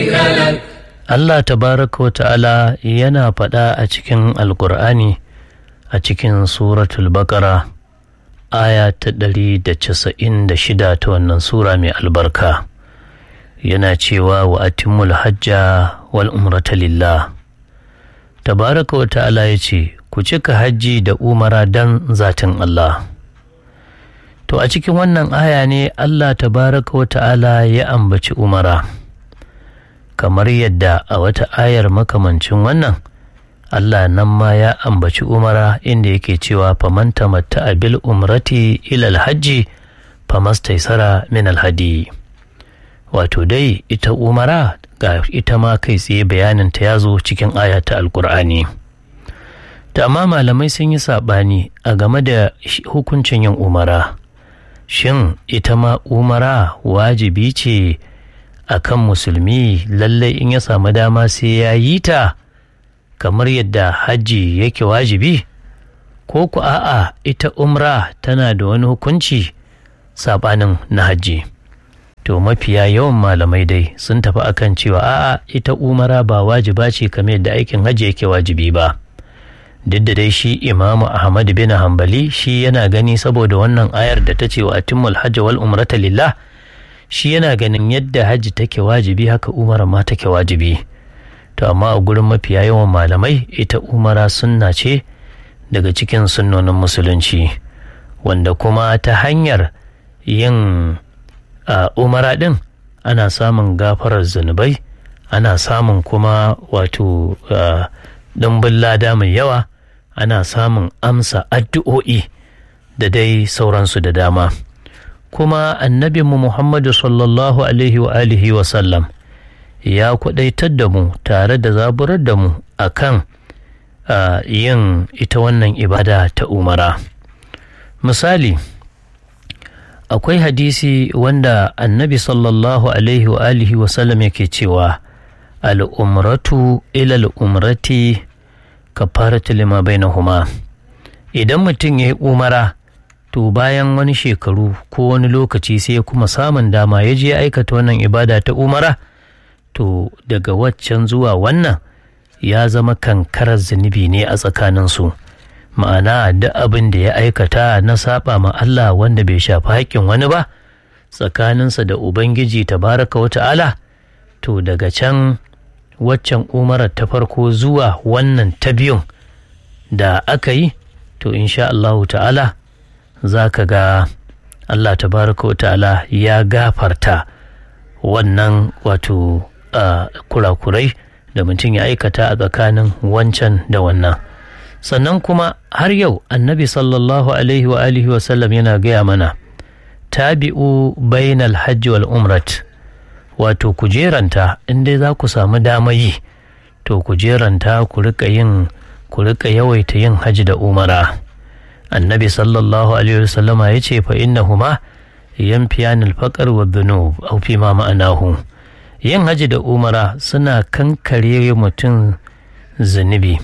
Allah tabaraka wa ta'ala yana faɗa a cikin Alƙur'ani a cikin suratul Baqara aya ta 196 ta wannan sura mai albarka, yana cewa wa atimmul hajja wal umrata lillah. Tabaraka wa ta'ala ya ce ku cika hajji da umara dan zatin Allah. To a cikin wannan aya ne Allah tabaraka wa ta'ala ya ambaci umara, kamar yadda a wata ayar makamancin wannan Allah nan ma ya ambaci umara inda yake cewa faman tamatta'a bil umrati ila alhajji famastaysara min alhadi. Wato dai ita umara ga ita ma kai tsaye bayanin ta yazo cikin aya ta alqur'ani. Ta amma malamai sun yi sabani a game da hukuncin yin umara. Shin ita ma umara wajibi ce akan musulmi lallai in ya samu dama sai ya yi ta kamar yadda hajji yake wajibi, ko ku a'a ita umra tana da wani hukunci sabanin na hajji? To mafiya yawan malamai dai sun tafi akan cewa a'a ita umara ba wajiba ce kamar yadda aikin hajji yake wajibi ba. Duk da dai shi Imamu Ahmad bin Hanbali shi yana gani saboda wannan ayar da ta ce wa atimmul hajja wal umrata lillah, shi yana ganin yadda hajji take wajibi haka umara ma take wajibi. To amma a gurin mafiya yawan malamai ita umara sunna ce daga cikin sunnonin musulunci, wanda kuma ta hanyar yin umara din ana samun gafarar zunubai, ana samun kuma wato ɗumbin lada mai yawa, ana samun amsa addu'o'i da dai sauransu da dama. Kuma annabinmu Muhammadu sallallahu alaihi wa alihi wa sallam ya kwadaitar da mu tare da zaburar da mu akan yin ita wannan ibada ta umara. Misali, akwai hadisi wanda annabi sallallahu alaihi wa alihi wa sallam yake cewa al'umratu ila al'umrati kafaratu lima bainahuma. Idan mutum ya yi umara to bayan wani shekaru ko wani lokaci sai kuma samun dama ya je aikata wannan ibada ta umara, to daga waccan zuwa wannan ya zama kankarar zunubi ne a tsakaninsu. Ma'ana da abin da ya aikata na saba ma Allah wanda bai shafi haƙƙin wani ba tsakaninsa da Ubangiji tabaraka wa ta'ala, to daga can waccan umarar ta farko zuwa wannan ta biyun da aka yi, to insha Allahu ta'ala za ka ga Allah tabaraka wa ta'ala ya gafarta wannan wato kurakurai da mutum ya aikata a tsakanin wancan da wannan. Sannan kuma har yau annabi sallallahu alaihi wa alihi wa sallam yana gaya mana tabi'u bainal hajji wal umrat, wato kujeranta in dai za ku samu damar yi to kujeranta ku rika yawaita yin hajji da umara. Annabi sallallahu alaihi wa sallama ya ce fa innahuma yanfiyanil faqr wa dhunub aw fi ma ma'anahu. Yin hajji da umara suna kankare mutum zunubi,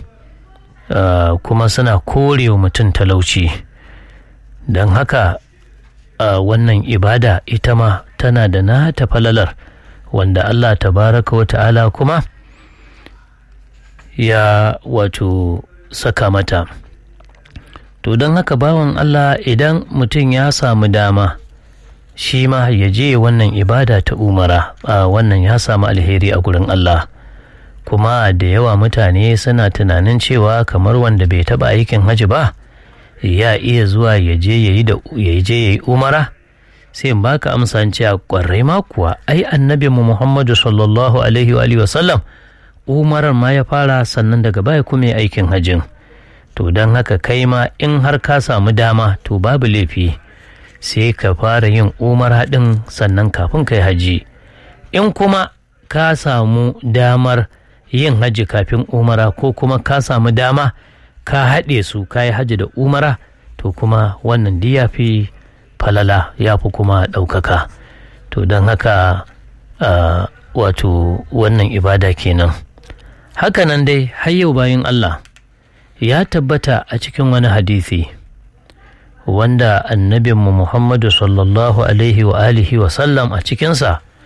kuma suna kore wa mutum talauci. Don haka wannan ibada ita ma tana da nata falalar wanda Allah tabaraka wa ta'ala kuma ya wato saka mata. To don haka bawan Allah idan mutum ya samu dama shi ma ya je wannan ibada ta umara, wannan ya samu alheri a gurin Allah. Kuma da yawa mutane suna tunanin cewa kamar wanda bai taba aikin hajji ba ya iya zuwa ya je ya yi umara. Sai in baka amsa cewa kwarai ma kuwa ai annabi mu Muhammadu sallallahu alaihi wa sallam umarar ma ya fara sannan daga baya kuma aikin hajjin. To don haka kai ma in har ka samu dama to babu laifi sai ka fara yin umara din sannan kafin kai haji. In kuma ka samu damar yin haji kafin umara ko kuma ka samu dama ka haɗe su ka yi haji da umara, to kuma wannan dai ya fi falala ya fi kuma ɗaukaka. To don haka wato wannan ibada kenan. Hakanan dai har yau bayan Allah ya tabbata a cikin wani hadisi wanda annabinmu Muhammadu sallallahu alaihi wa alihi wa sallam a cikinsa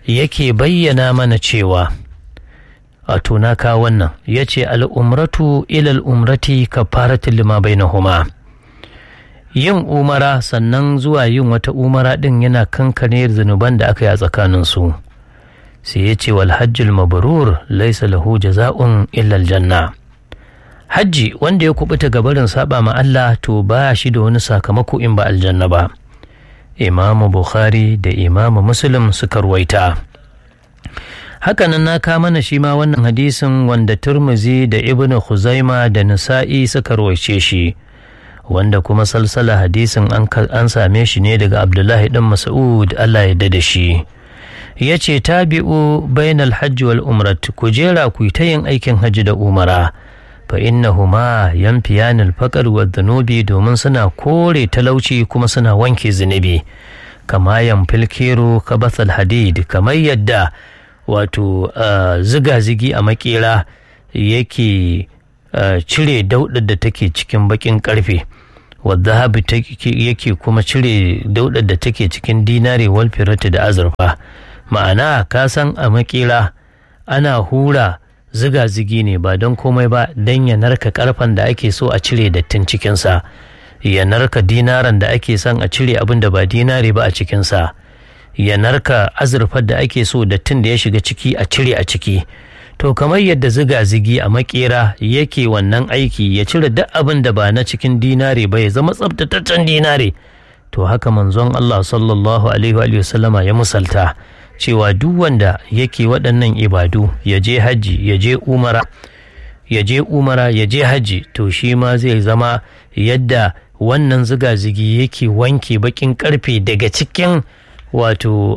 yake bayyana mana cewa wato na kawo wannan ya ce al'umratu ilal umrati kafaratul lima bainahuma. Yin umara sannan zuwa yin wata umara ɗin yana kankare zunuban da aka yi a tsakaninsu. Sai ya ce wal hajjul mabrur laisa lahu jaza'un illa aljanna. Hajji wanda ya kubuta gabarin saba ma Allah to ba shi da wani sakamako in ba aljanna ba. Imamu Bukhari da Imamu Muslim suka ruwaita. Hakanan na kama na shi ma wannan hadisin wanda Turmuzi da Ibn Khuzaima da Nasa'i suka ruwaice shi, wanda kuma salsala hadisin an same shi ne daga Abdullahi dan Mas'ud Allah ya da shi. Ya ce tabi'u bainal hajji wal umrat, ku jera ku ta yin aikin hajji da umara, fa innahuma yanfiyanil faqr wa dhunubi, domin suna kore talauci kuma suna wanke zunubi. Kama yanfil kiru kabathal hadid, kamar yadda wato ziga-zigi a makera yake cire daudar da take cikin bakin karfe, wadda yake kuma cire daudar da take cikin dinare wal firati da azurfa. Ma'ana ka san a makera ana hura ziga-zigi ne ba don komai ba, don ya narka karfen da ake so a cire dattin cikinsa, ya narka dinaran da ake son a cire abin da ba dinare ba a cikinsa, ya narka azurfar da ake so dattin da ya shiga ciki a cire a ciki. To kamar yadda ziga-zigi a makera yake wannan aiki ya cire duk abin da ba na cikin dinare ba ya zama tsabtataccen dinare, to haka manzon Allah sallallahu alaihi wa sallama ya musalta cewa duk wanda yake waɗannan ibadu, ya je hajji, ya je umara, ya je hajji, to shi ma zai zama yadda wannan ziga-zigi yake wanke bakin karfe daga cikin wato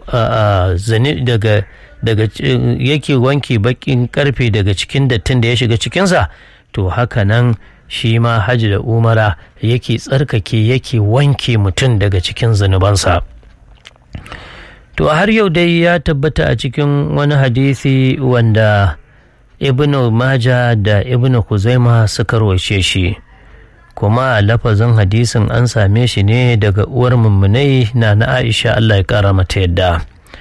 yake wanke bakin karfe daga cikin dattin da ya shiga cikinsa, to haka nan shi ma hajji da umara yake tsarkake, yake wanke mutum daga cikin zunubansa. To har yau dai ya tabbata a cikin wani hadisi wanda Ibn Majah da Ibn Khuzaima suka rawace shi, kuma lafazin hadisin an same shi ne daga uwar mummunai Nana Aisha Allah ya kara mata yadda.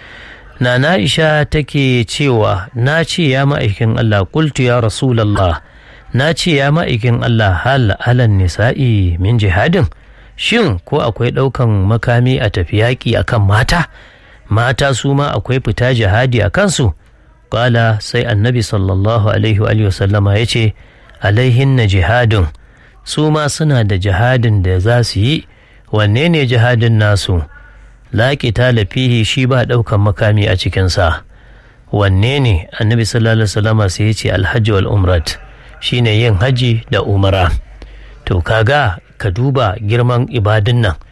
Nana Aisha take cewa na ce ya ma'aikin Allah, qultu ya Rasulallah, na ce ya ma'aikin Allah, hal alan nisa'i min jihadin, shin ko akwai ɗaukan makami a tafi yaƙi akan mata? Mata su ma akwai fita jihadi a kansu? Kala sai annabi sallallahu alaihi wa sallama ya ce alaihin na jihadin, su ma suna da jihadin da za su yi. Wanne ne jihadin nasu? La qitala fihi, shi ba ɗaukan makami a cikinsa. Wanne ne? Annabi sallallahu alaihi wasallama sai ya ce alhajji wal umrat, shine yin haji da umara. To kaga ka duba girman ibadun nan,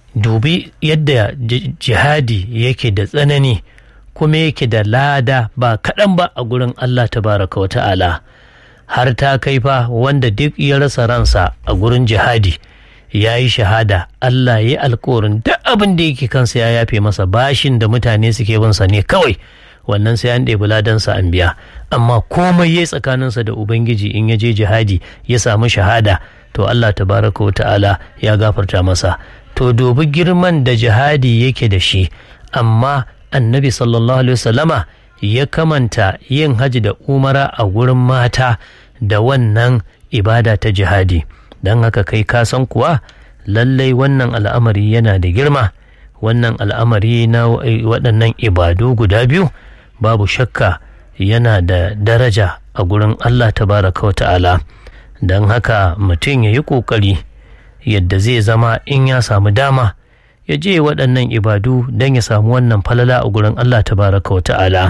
dubi yadda jihadi yake da tsanani kuma yake da lada ba kaɗan ba a gurin Allah tabaraka wa ta'ala, har ta kai fa wanda duk ya rasa ransa a gurin jihadi ya yi shahada, Allah ya yi alkawarin duk abin da yake kansa ya yafe masa, bashin da mutane suke binsa ne kawai wannan sai an ɗebi ladansa an biya, amma komai ya tsakaninsa da Ubangiji in ya je jihadi ya samu shahada, to Allah tabaraka wa ta'ala ya gafarta masa. To dubi girman da jihadi yake da shi, amma annabi sallallahu alaihi wasallama ya kamanta yin haji da umara a gurin mata da wannan ibada ta jihadi. Don haka kai ka san kuwa lallai wannan al'amari yana da girma, wannan al'amari na waɗannan ibadu guda biyu babu shakka yana da daraja a gurin Allah tabaraka wa ta'ala. Don haka mutum ya yi ƙoƙari yadda zai zama in ya samu dama ya je waɗannan ibadu don ya samu wannan falala a gurin Allah tabaraka wa ta'ala.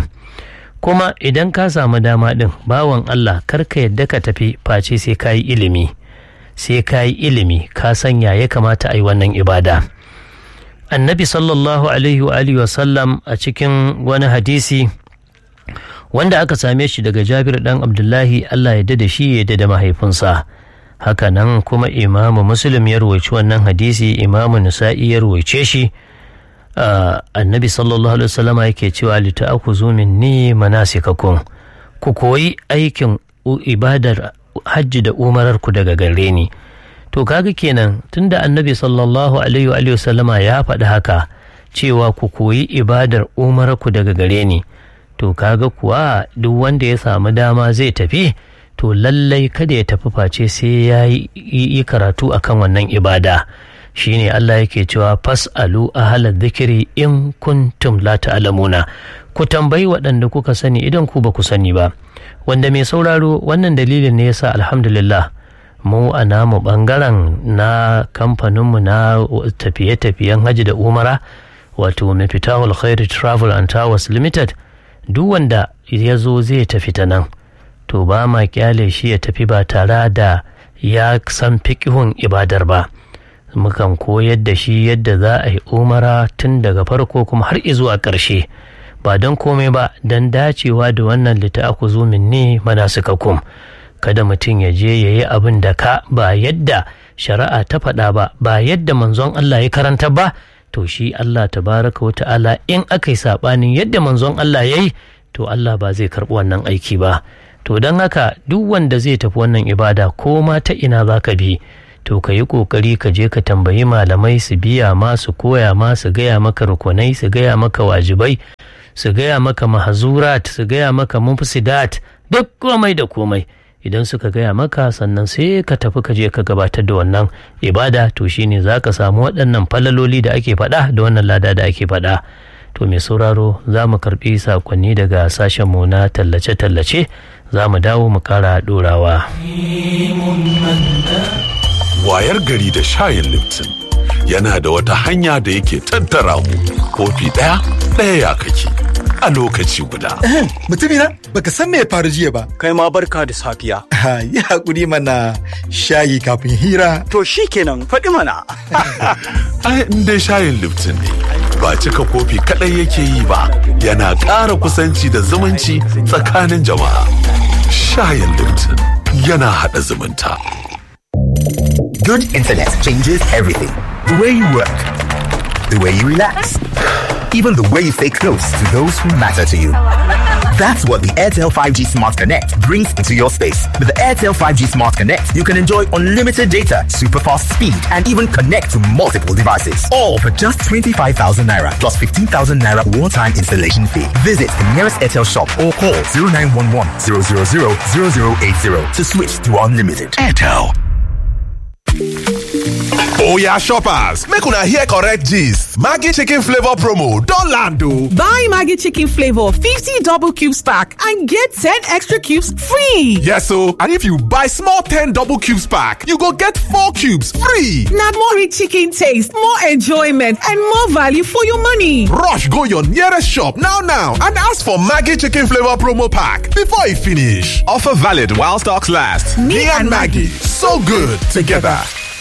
Kuma idan ka samu dama ɗin, bawan Allah karka yadda ka tafi face sai ka yi ilimi, sai ka yi ilimi ka sanya ya kamata a yi wannan ibada. Annabi sallallahu alaihi wa sallam a cikin wani hadisi wanda aka same shi daga Jabir dan Abdullahi, Allah ya da shi ya da mahaifinsa. Haka nan kuma Imamu Muslim ya ruwaici wannan hadisi, Imamu Nasa'i ya ruwaice shi. Annabi sallallahu alaihi wasallam yake cewa li ta'khudhu minni manasikakum, ku koyi aikin ibadar hajji da umarar ku daga gare ni. To kaga kenan tunda Annabi sallallahu alaihi wasallama ya faɗi haka, cewa ku koyi ibadar umarku daga gare ni. To kaga kuwa duk wanda ya samu dama zai tafi, to lallai kada ya tafi face sai ya yi karatu akan wannan ibada. Shine Allah yake cewa fas'alu ahla dhikri in kuntum la ta'lamuna, ku tambayi waɗanda kuka sani idan ku ba ku sani ba. Wanda mai sauraro, wannan dalilin ne yasa alhamdulillah mu a namu ɓangaren na kamfaninmu na tafiye-tafiyen hajji da umara, wato Mifitahul Khair Travel and Towers Limited, duk wanda ya zo zai tafi ta nan, to ba ma kyale shi ya tafi ba tare da ya san fiƙihun ibadar ba. Mukan koyar da shi yadda za a yi umara tun daga farko kuma har zuwa ƙarshe, ba don komai ba don dacewa da wannan lita'akuzu minni manasikakum. Kada mutum ya je ya yi abin da ka ba yadda shari'a ta faɗa ba, ba yadda manzon Allah ya karanta ba, to shi Allah tabaraka wa ta'ala in aka yi saɓanin yadda manzon Allah ya yi, to Allah ba zai karɓi wannan aiki ba. To don haka duk wanda zai tafi wannan ibada ko ma ta ina za ka bi, to ka yi ƙoƙari ka je ka tambayi malamai su biya ma, su koya ma, su gaya maka rukunai, su gaya maka wajibai, su gaya maka mahazurat, su gaya maka mufsidat, duk komai da komai. Idan suka gaya maka sannan sai ka tafi ka je ka gabatar da wannan ibada, to shine za ka samu waɗannan falaloli da ake faɗa da wannan lada da ake faɗa. To mai sauraro, za mu karɓi sakonni daga sashenmu na tallace-tallace, za mu dawo mu ƙara ɗorawa. Wayar gari da shayin Lipton yana da wata hanya da yake tattara mu, kofi ɗaya ya kake a lokaci guda. Mutumina, baka san me ya faru jiya ba. Kai ma barka da safiya. Yi hakuri mana, shayi kafin hira. To shi kenan, faɗi mana. Ai, in dai shayin Lipton ne, ba cika kofi kaɗai yake yi ba, yana ƙara kusanci da zumunci tsakanin jama'a. Shayin Lipton yana haɗa zumunta. Good internet changes everything. The way you work, the way you relax, even the way you stay close to those who matter to you. That's what the Airtel 5G Smart Connect brings into your space. With the Airtel 5G Smart Connect, you can enjoy unlimited data, super fast speed, and even connect to multiple devices. All for just 25,000 Naira plus 15,000 Naira one-time installation fee. Visit the nearest Airtel shop or call 0911 000 0080 to switch to unlimited. Airtel. Oya shoppers, make una hear correct gist. Maggi chicken flavor promo don land o. Buy Maggi chicken flavor 50 double cubes pack and get 10 extra cubes free. Yes o, and if you buy small 10 double cubes pack, you go get 4 cubes free. Na more rich chicken taste, more enjoyment, and more value for your money. Rush go your nearest shop now and ask for Maggi chicken flavor promo pack before e finish. Offer valid while stocks last. Me and Maggi, so good together.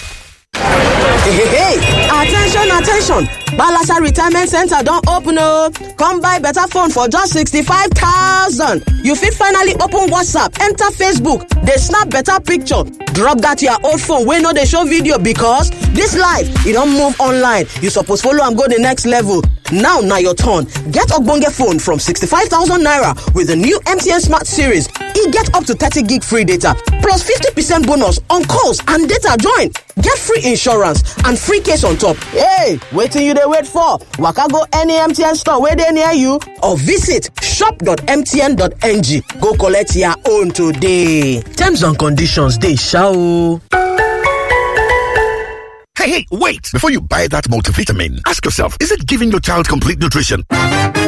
Hey, attention. Balasa Retirement Center don open o. Come buy better phone for just 65,000. You fit finally open WhatsApp, enter Facebook, dey snap better picture. Drop that your old phone wey no dey show video because this life, e don move online. You suppose follow am go the next level. Now na your turn. Get ogbonge phone from 65,000 Naira with the new MTN Smart Series. E get up to 30 gig free data plus 50% bonus on calls and data join. Get free insurance and free case on top. Hey, wetin you dey wait for? Waka go any MTN store wey dey near you or visit shop.mtn.ng. Go collect your own today. Terms and conditions dey sha o. Hey, wait! Before you buy that multivitamin, ask yourself, is it giving your child complete nutrition?